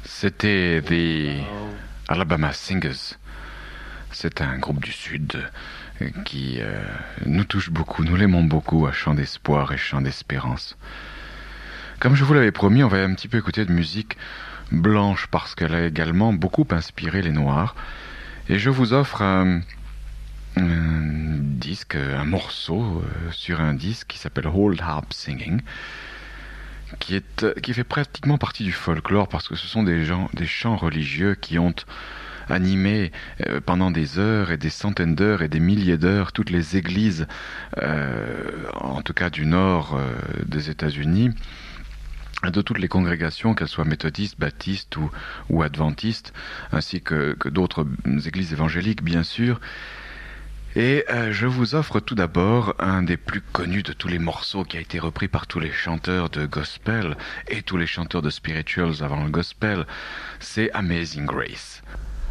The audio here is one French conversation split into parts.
C'était The Alabama Singers. C'est un groupe du Sud qui nous touche beaucoup, nous l'aimons beaucoup à Chant d'Espoir et Chant d'Espérance. Comme je vous l'avais promis, on va un petit peu écouter de musique blanche parce qu'elle a également beaucoup inspiré les Noirs. Et je vous offre un disque, un morceau sur un disque qui s'appelle Old Harp Singing, qui fait pratiquement partie du folklore parce que ce sont des chants religieux qui ont animé pendant des heures et des centaines d'heures et des milliers d'heures toutes les églises, en tout cas du nord des États-Unis, de toutes les congrégations, qu'elles soient méthodistes, baptistes ou adventistes, ainsi que d'autres églises évangéliques, bien sûr. Et je vous offre tout d'abord un des plus connus de tous les morceaux qui a été repris par tous les chanteurs de gospel et tous les chanteurs de spirituals avant le gospel, c'est Amazing Grace.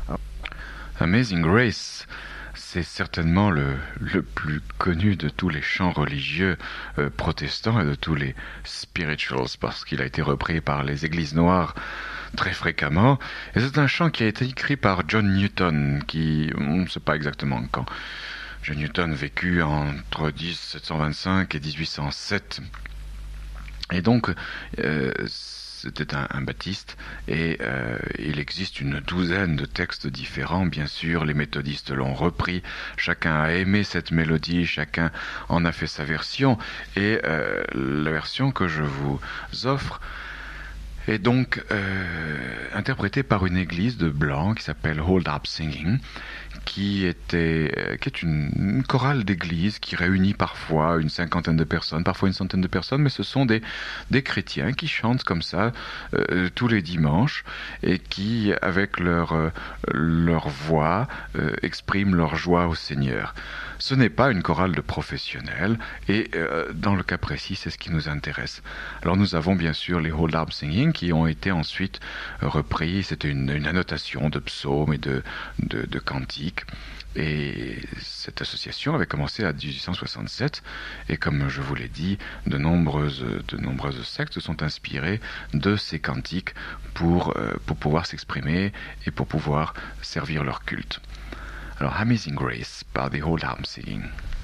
Amazing Grace, c'est certainement le plus connu de tous les chants religieux protestants et de tous les spirituals parce qu'il a été repris par les églises noires très fréquemment. Et c'est un chant qui a été écrit par John Newton, on ne sait pas exactement quand. John Newton vécut entre 1725 et 1807. Et donc, c'était un baptiste, et il existe une douzaine de textes différents. Bien sûr, les méthodistes l'ont repris, chacun a aimé cette mélodie, chacun en a fait sa version, et la version que je vous offre est donc interprétée par une église de blancs qui s'appelle Old Harp Singing, qui est une chorale d'église qui réunit parfois une cinquantaine de personnes, parfois une centaine de personnes, mais ce sont des chrétiens qui chantent comme ça tous les dimanches et qui, avec leur voix, expriment leur joie au Seigneur. Ce n'est pas une chorale de professionnels et dans le cas précis, c'est ce qui nous intéresse. Alors nous avons bien sûr les Old Harp Singing qui ont été ensuite repris. C'était une annotation de psaumes et de cantiques. Et cette association avait commencé à 1867 et comme je vous l'ai dit, de nombreuses sectes se sont inspirées de ces cantiques pour pouvoir s'exprimer et pour pouvoir servir leur culte. Alors Amazing Grace par The Old Harp Singing.